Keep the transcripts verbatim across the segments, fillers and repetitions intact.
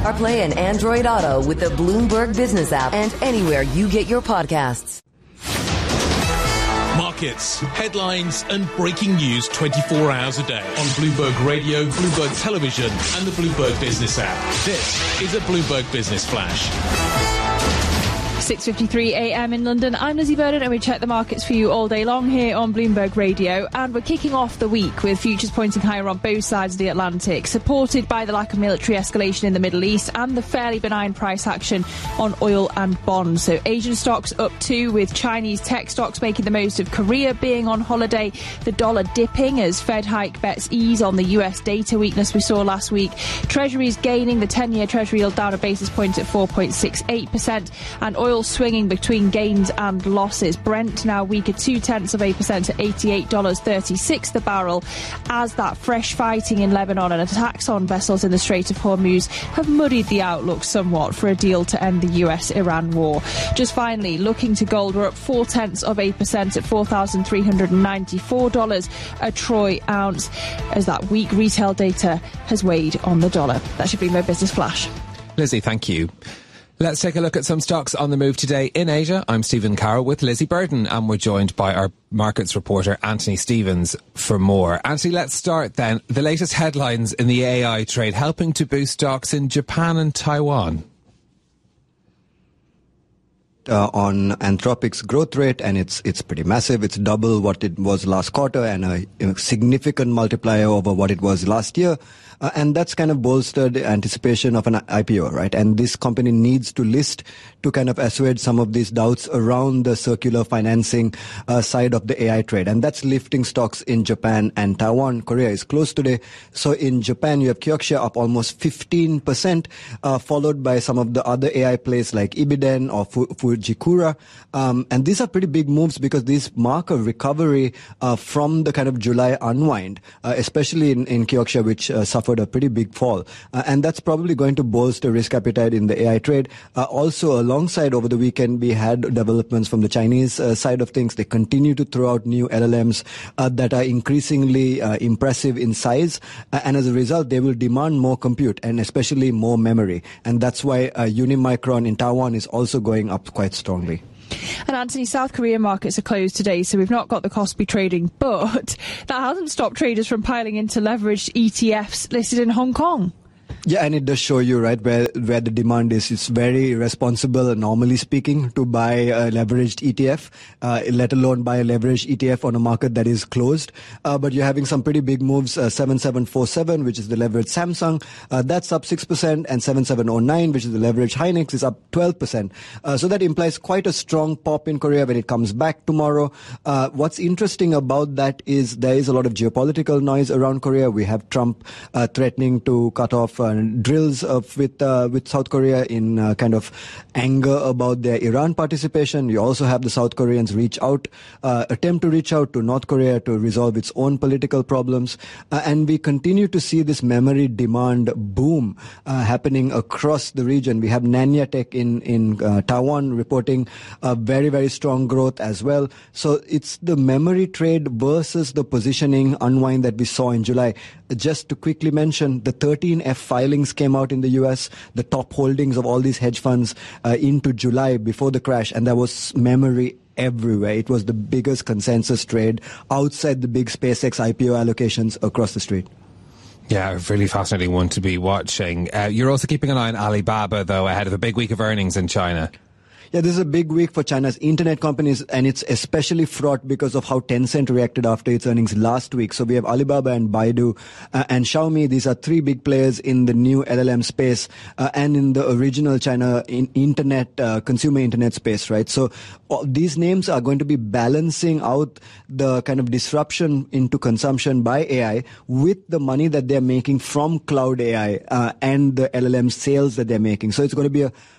CarPlay and Android Auto with the Bloomberg Business app and anywhere you get your podcasts. Markets, headlines and breaking news twenty-four hours a day on Bloomberg Radio, Bloomberg Television and the Bloomberg Business app. This is a Bloomberg Business Flash. six fifty-three a m in London. I'm Lizzie Burden and we check the markets for you all day long here on Bloomberg Radio, and we're kicking off the week with futures pointing higher on both sides of the Atlantic, supported by the lack of military escalation in the Middle East and the fairly benign price action on oil and bonds. So Asian stocks up too, with Chinese tech stocks making the most of Korea being on holiday, the dollar dipping as Fed hike bets ease on the U S data weakness we saw last week. Treasuries gaining, the ten-year Treasury yield down a basis point at four point six eight percent, and oil swinging between gains and losses. Brent now weaker two-tenths of a percent at eighty-eight dollars thirty-six the barrel, as that fresh fighting in Lebanon and attacks on vessels in the Strait of Hormuz have muddied the outlook somewhat for a deal to end the U S Iran war. Just finally, looking to gold, we're up four-tenths of a percent at four thousand three hundred ninety-four dollars a troy ounce, as that weak retail data has weighed on the dollar. That should be my business flash. Lizzie, thank you. Let's take a look at some stocks on the move today in Asia. I'm Stephen Carroll with Lizzie Burden, and we're joined by our markets reporter Anthony Stevens for more. Anthony, let's start then. The latest headlines in the A I trade helping to boost stocks in Japan and Taiwan. Uh, on Anthropic's growth rate, and it's it's pretty massive. It's double what it was last quarter and a, a significant multiplier over what it was last year. Uh, and that's kind of bolstered anticipation of an I P O, right? And this company needs to list to kind of assuage some of these doubts around the circular financing uh, side of the A I trade. And that's lifting stocks in Japan and Taiwan. Korea is closed today. So in Japan, you have Kioxia up almost fifteen percent, uh, followed by some of the other A I plays like Ibiden or Fu- Fujikura. Um, and these are pretty big moves because these mark a recovery uh, from the kind of July unwind, uh, especially in, in Kioxia, which uh, suffered a pretty big fall. Uh, and that's probably going to bolster risk appetite in the A I trade. Uh, also, alongside over the weekend, we had developments from the Chinese uh, side of things. They continue to throw out new L L Ms uh, that are increasingly uh, impressive in size. Uh, and as a result, they will demand more compute and especially more memory. And that's why uh, Unimicron in Taiwan is also going up quite strongly. And Anthony, South Korean markets are closed today, so we've not got the Kospi trading, but that hasn't stopped traders from piling into leveraged E T Fs listed in Hong Kong. Yeah, and it does show you, right, where where the demand is. It's very responsible, normally speaking, to buy a leveraged E T F, uh, let alone buy a leveraged E T F on a market that is closed. Uh, but you're having some pretty big moves. Uh, seven seven four seven, which is the leveraged Samsung, uh, that's up six percent, and seven seven zero nine, which is the leveraged Hynix, is up twelve percent. Uh, so that implies quite a strong pop in Korea when it comes back tomorrow. Uh, what's interesting about that is there is a lot of geopolitical noise around Korea. We have Trump uh, threatening to cut off uh, drills of, with uh, with South Korea in uh, kind of anger about their Iran participation. You also have the South Koreans reach out, uh, attempt to reach out to North Korea to resolve its own political problems. Uh, and we continue to see this memory demand boom uh, happening across the region. We have Nanya Tech in, in uh, Taiwan reporting a very, very strong growth as well. So it's the memory trade versus the positioning unwind that we saw in July. Just to quickly mention, the thirteen F filings came out in the U S, the top holdings of all these hedge funds uh, into July before the crash, and there was memory everywhere. It was the biggest consensus trade outside the big SpaceX I P O allocations across the street. Yeah, a really fascinating one to be watching. Uh, you're also keeping an eye on Alibaba, though, ahead of a big week of earnings in China. Yeah, this is a big week for China's internet companies, and it's especially fraught because of how Tencent reacted after its earnings last week. So we have Alibaba and Baidu uh, and Xiaomi. These are three big players in the new L L M space uh, and in the original China in internet, uh, consumer internet space, right? So uh, these names are going to be balancing out the kind of disruption into consumption by A I with the money that they're making from cloud A I uh, and the L L M sales that they're making. So it's going to be a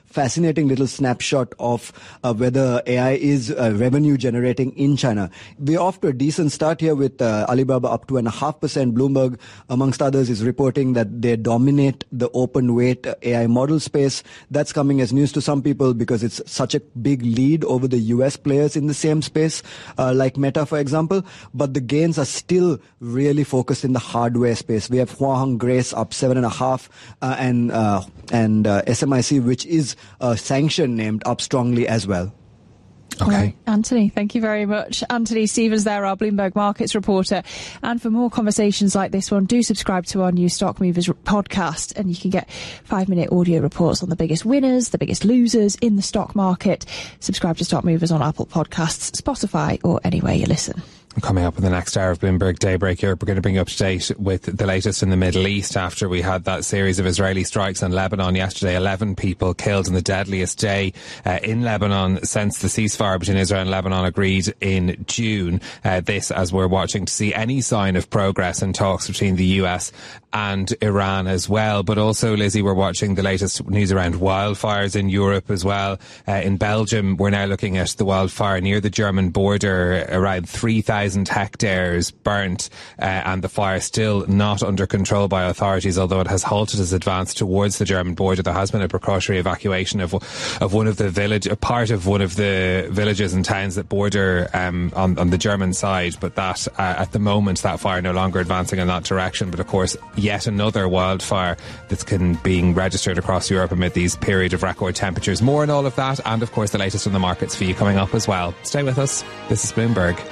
fascinating little snapshot of uh, whether A I is uh, revenue generating in China. We're off to a decent start here with uh, Alibaba up two and a half percent. Bloomberg, amongst others, is reporting that they dominate the open weight A I model space. That's coming as news to some people because it's such a big lead over the U S players in the same space, uh, like Meta, for example. But the gains are still really focused in the hardware space. We have Huaheng Grace up seven and a half, uh, and uh, and uh, S M I C, which is a sanction named, up strongly as well. Okay. Right. Anthony, thank you very much. Anthony Stevens there, our Bloomberg Markets reporter. And for more conversations like this one, do subscribe to our new Stock Movers podcast, and you can get five-minute audio reports on the biggest winners, the biggest losers in the stock market. Subscribe to Stock Movers on Apple Podcasts, Spotify, or anywhere you listen. Coming up in the next hour of Bloomberg Daybreak Europe, we're going to bring you up to date with the latest in the Middle East after we had that series of Israeli strikes on Lebanon yesterday. eleven people killed in the deadliest day uh, in Lebanon since the ceasefire between Israel and Lebanon agreed in June. Uh, this as we're watching to see any sign of progress in talks between the U S and Iran as well. But also, Lizzie, we're watching the latest news around wildfires in Europe as well. Uh, in Belgium, we're now looking at the wildfire near the German border, around three thousand hectares burnt, uh, and the fire still not under control by authorities, although it has halted its advance towards the German border. There has been a precautionary evacuation of of one of the village, a part of one of the villages and towns that border um, on, on the German side, but that uh, at the moment that fire no longer advancing in that direction. But of course, yet another wildfire that's can, being registered across Europe amid these period of record temperatures. More on all of that, and of course the latest in the markets for you coming up as well. Stay with us. This is Bloomberg.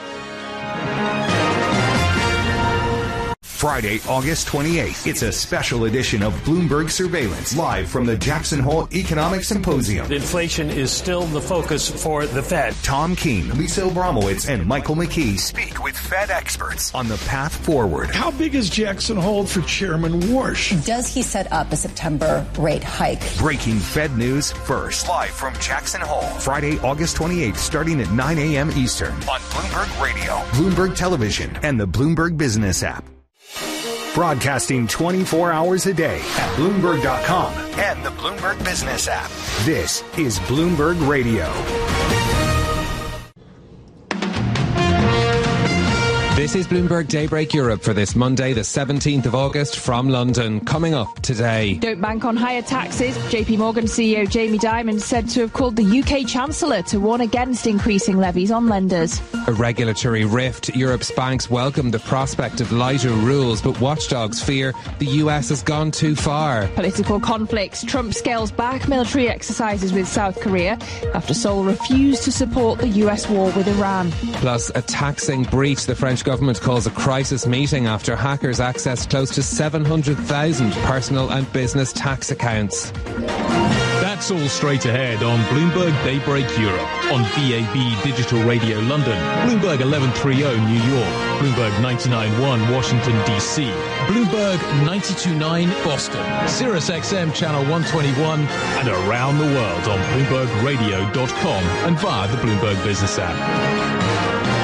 Friday, August twenty-eighth. It's a special edition of Bloomberg Surveillance, live from the Jackson Hole Economic Symposium. Inflation is still the focus for the Fed. Tom Keene, Lisa Abramowitz, and Michael McKee speak with Fed experts on the path forward. How big is Jackson Hole for Chairman Warsh? Does he set up a September rate hike? Breaking Fed news first, live from Jackson Hole. Friday, August twenty-eighth, starting at nine a.m. Eastern on Bloomberg Radio, Bloomberg Television, and the Bloomberg Business app. Broadcasting twenty-four hours a day at Bloomberg dot com and the Bloomberg Business app. This is Bloomberg Radio. This is Bloomberg Daybreak Europe for this Monday, the seventeenth of August, from London. Coming up today. Don't bank on higher taxes. J P Morgan C E O Jamie Dimon said to have called the U K Chancellor to warn against increasing levies on lenders. A regulatory rift. Europe's banks welcome the prospect of lighter rules, but watchdogs fear the U S has gone too far. Political conflicts. Trump scales back military exercises with South Korea after Seoul refused to support the U S war with Iran. Plus, a taxing breach. The French government calls a crisis meeting after hackers accessed close to seven hundred thousand personal and business tax accounts. That's all straight ahead on Bloomberg Daybreak Europe, on B A B Digital Radio London, Bloomberg eleven thirty New York, Bloomberg ninety-nine point one Washington D C, Bloomberg ninety-two point nine Boston, Sirius X M Channel one twenty-one, and around the world on Bloomberg Radio dot com and via the Bloomberg Business app.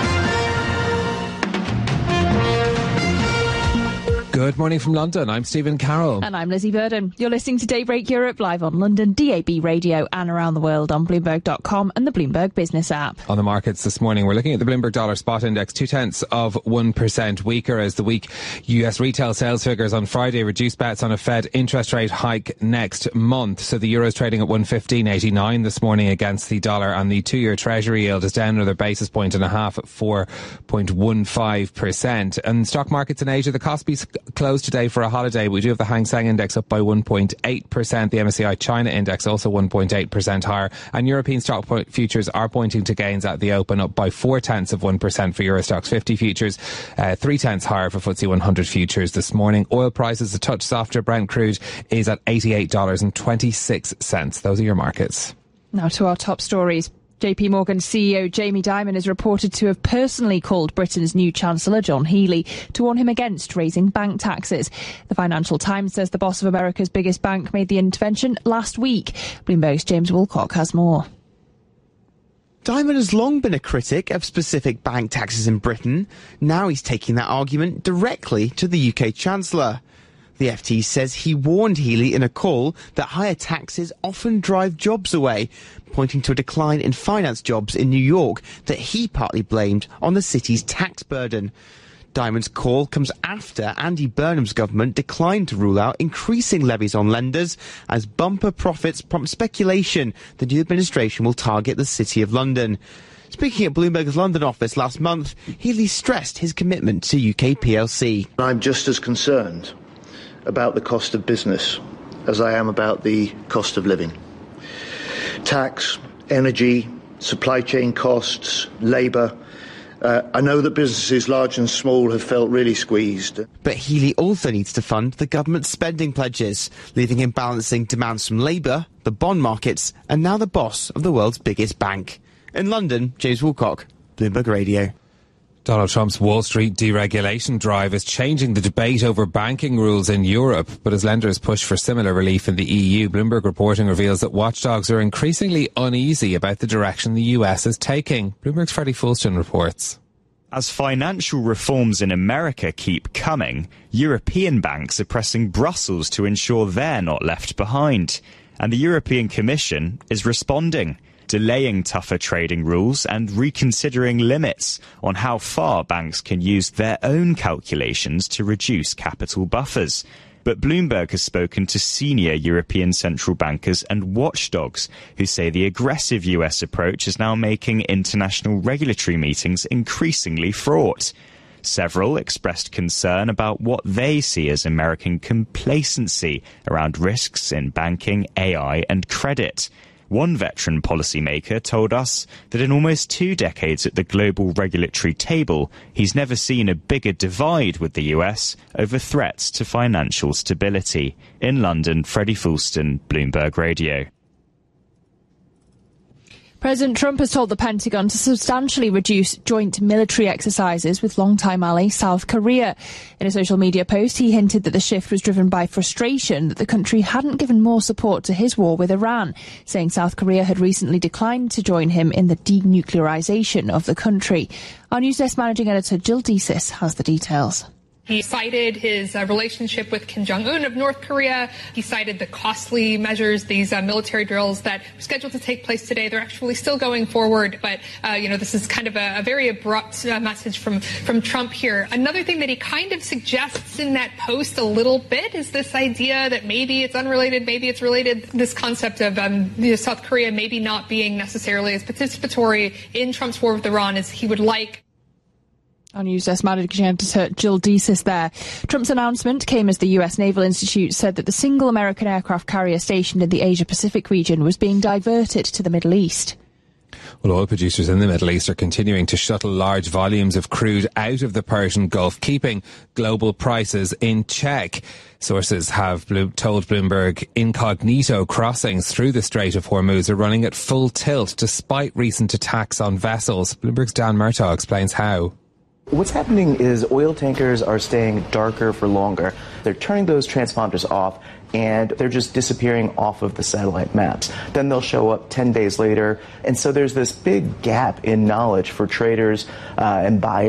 Good morning from London. I'm Stephen Carroll. And I'm Lizzie Burden. You're listening to Daybreak Europe live on London D A B Radio and around the world on Bloomberg dot com and the Bloomberg Business app. On the markets this morning, we're looking at the Bloomberg Dollar Spot Index, two tenths of one percent weaker as the weak U S retail sales figures on Friday reduced bets on a Fed interest rate hike next month. So the euro is trading at one fifteen eighty-nine this morning against the dollar, and the two-year Treasury yield is down another basis point and a half at four point one five percent. And stock markets in Asia, the Kospi's closed today for a holiday. We do have the Hang Seng Index up by one point eight percent. The M S C I China Index also one point eight percent higher. And European stock futures are pointing to gains at the open, up by four tenths of one percent for Eurostoxx fifty futures, uh, three tenths higher for F T S E one hundred futures this morning. Oil prices a touch softer. Brent crude is at eighty-eight dollars and twenty-six cents. Those are your markets. Now to our top stories. J P Morgan C E O Jamie Dimon is reported to have personally called Britain's new Chancellor, John Healey, to warn him against raising bank taxes. The Financial Times says the boss of America's biggest bank made the intervention last week. Bloomberg's James Woolcock has more. Dimon has long been a critic of specific bank taxes in Britain. Now he's taking that argument directly to the U K Chancellor. The F T says he warned Healey in a call that higher taxes often drive jobs away, pointing to a decline in finance jobs in New York that he partly blamed on the city's tax burden. Diamond's call comes after Andy Burnham's government declined to rule out increasing levies on lenders as bumper profits prompt speculation the new administration will target the City of London. Speaking at Bloomberg's London office last month, Healey stressed his commitment to U K P L C. I'm just as concerned about the cost of business as I am about the cost of living. Tax, energy, supply chain costs, labour. Uh, I know that businesses large and small have felt really squeezed. But Healey also needs to fund the government's spending pledges, leaving him balancing demands from Labour, the bond markets, and now the boss of the world's biggest bank. In London, James Woolcock, Bloomberg Radio. Donald Trump's Wall Street deregulation drive is changing the debate over banking rules in Europe, but as lenders push for similar relief in the E U, Bloomberg reporting reveals that watchdogs are increasingly uneasy about the direction the U S is taking. Bloomberg's Freddie Fulston reports. As financial reforms in America keep coming, European banks are pressing Brussels to ensure they're not left behind. And the European Commission is responding, delaying tougher trading rules and reconsidering limits on how far banks can use their own calculations to reduce capital buffers. But Bloomberg has spoken to senior European central bankers and watchdogs who say the aggressive U S approach is now making international regulatory meetings increasingly fraught. Several expressed concern about what they see as American complacency around risks in banking, A I and credit. One veteran policymaker told us that in almost two decades at the global regulatory table, he's never seen a bigger divide with the U S over threats to financial stability. In London, Freddie Fulston, Bloomberg Radio. President Trump has told the Pentagon to substantially reduce joint military exercises with longtime ally South Korea. In a social media post, he hinted that the shift was driven by frustration that the country hadn't given more support to his war with Iran, saying South Korea had recently declined to join him in the denuclearization of the country. Our News Desk managing editor Jill Desis has the details. He cited his uh, relationship with Kim Jong-un of North Korea. He cited the costly measures, these uh, military drills that were scheduled to take place today. They're actually still going forward. But, uh, you know, this is kind of a, a very abrupt uh, message from, from Trump here. Another thing that he kind of suggests in that post a little bit is this idea that maybe it's unrelated, maybe it's related, this concept of um, you know, South Korea maybe not being necessarily as participatory in Trump's war with Iran as he would like. Our News Desk managing editor Jill Desis there. Trump's announcement came as the U S Naval Institute said that the single American aircraft carrier stationed in the Asia-Pacific region was being diverted to the Middle East. Well, oil producers in the Middle East are continuing to shuttle large volumes of crude out of the Persian Gulf, keeping global prices in check. Sources have told Bloomberg incognito crossings through the Strait of Hormuz are running at full tilt despite recent attacks on vessels. Bloomberg's Dan Murtaugh explains how. What's happening is oil tankers are staying darker for longer. They're turning those transponders off and they're just disappearing off of the satellite maps. Then they'll show up ten days later. And so there's this big gap in knowledge for traders uh, and buyers.